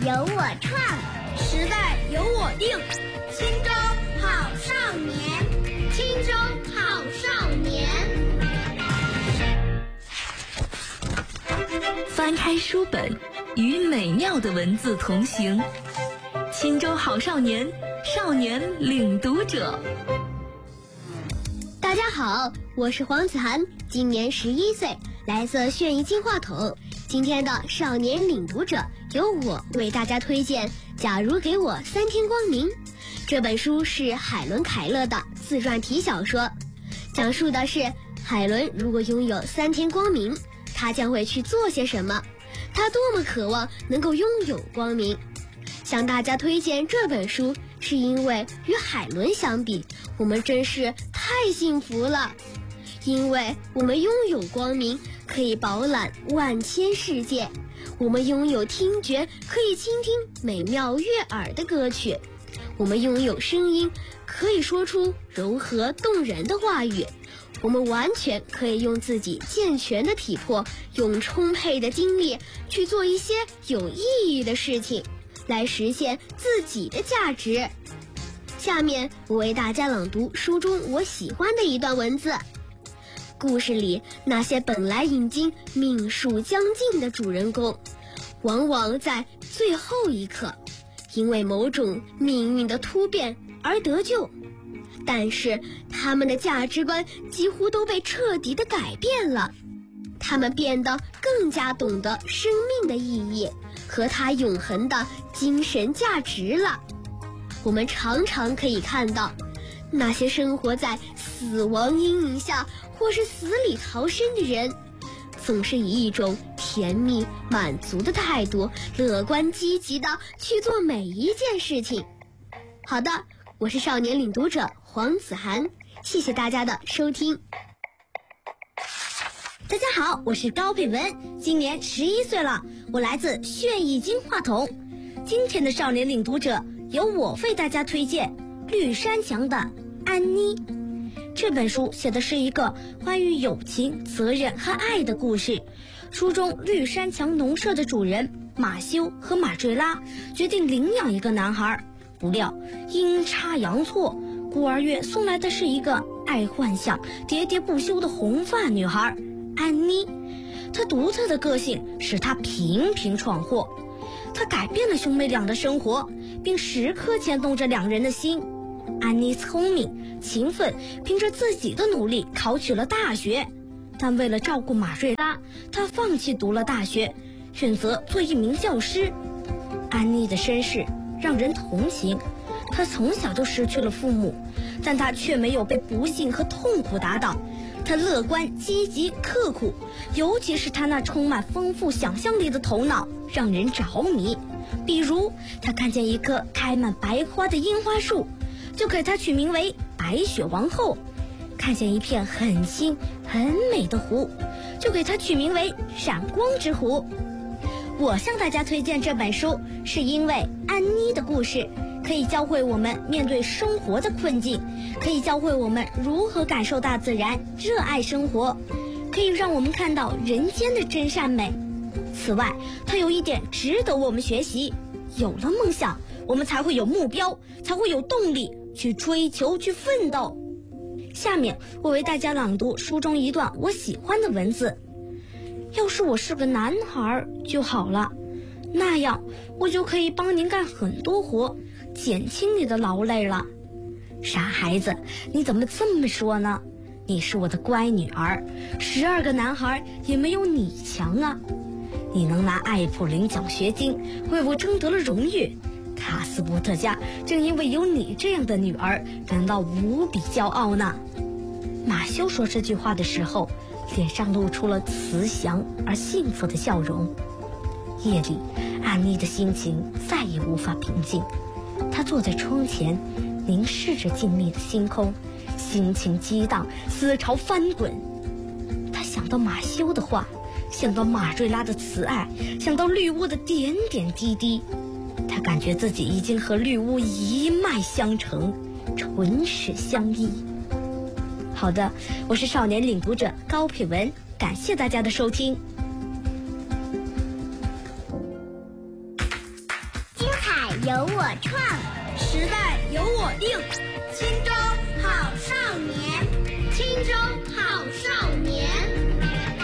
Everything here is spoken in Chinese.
由我创， 时代由我定。 青州好少年， 青州好少年。 翻开书本，与美妙的文字同行。青州好少年，少年领读者。 大家好，我是黄子涵，今年11岁，来自炫艺金话筒。今天的少年领读者由我为大家推荐《假如给我3天光明》。这本书是海伦·凯勒的自传体小说，讲述的是海伦如果拥有3天光明，他将会去做些什么，他多么渴望能够拥有光明。向大家推荐这本书，是因为与海伦相比，我们真是太幸福了。因为我们拥有光明，可以饱览万千世界；我们拥有听觉，可以倾听美妙悦耳的歌曲；我们拥有声音，可以说出柔和动人的话语；我们完全可以用自己健全的体魄，用充沛的精力去做一些有意义的事情，来实现自己的价值。下面我为大家朗读书中我喜欢的一段文字。故事里那些本来已经命数将尽的主人公，往往在最后一刻因为某种命运的突变而得救，但是他们的价值观几乎都被彻底的改变了，他们变得更加懂得生命的意义和它永恒的精神价值了。我们常常可以看到那些生活在死亡阴影下或是死里逃生的人，总是以一种甜蜜满足的态度，乐观积极的去做每一件事情。好的，我是少年领读者黄子涵，谢谢大家的收听。 大家好，我是高佩文，今年11岁了，我来自炫艺金话筒。今天的少年领读者由我为大家推荐绿山墙的安妮。这本书写的是一个关于友情、责任和爱的故事。书中绿山墙农舍的主人马修和马坠拉决定领养一个男孩，不料阴差阳错，孤儿院送来的是一个爱幻想、喋喋不休的红发女孩安妮。她独特的个性使她频频闯祸，她改变了兄妹俩的生活，并时刻牵动着两人的心。安妮聪明勤奋，凭着自己的努力考取了大学，但为了照顾马瑞拉，她放弃读了大学，选择做一名教师。安妮的身世让人同情，她从小就失去了父母，但她却没有被不幸和痛苦打倒。她乐观积极刻苦，尤其是她那充满丰富想象力的头脑让人着迷。比如她看见一棵开满白花的樱花树，就给它取名为白雪王后；看见一片很新很美的湖，就给它取名为闪光之湖。我向大家推荐这本书，是因为安妮的故事可以教会我们面对生活的困境，可以教会我们如何感受大自然，热爱生活，可以让我们看到人间的真善美。此外，它有一点值得我们学习，有了梦想，我们才会有目标，才会有动力去追求，去奋斗。下面我为大家朗读书中一段我喜欢的文字。要是我是个男孩就好了，那样我就可以帮您干很多活，减轻你的劳累了。傻孩子，你怎么这么说呢？你是我的乖女儿，12个男孩也没有你强啊。你能拿艾普林奖学金，为我争得了荣誉。卡斯伯特家正因为有你这样的女儿感到无比骄傲呢。马修说这句话的时候，脸上露出了慈祥而幸福的笑容。夜里，安妮的心情再也无法平静，她坐在窗前，凝视着静谧的星空，心情激荡，思潮翻滚。她想到马修的话，想到马瑞拉的慈爱，想到绿屋的点点滴滴，他感觉自己已经和绿屋一脉相承，唇齿相依。好的，我是少年领读者高佩文，感谢大家的收听。 由我创， 时代由我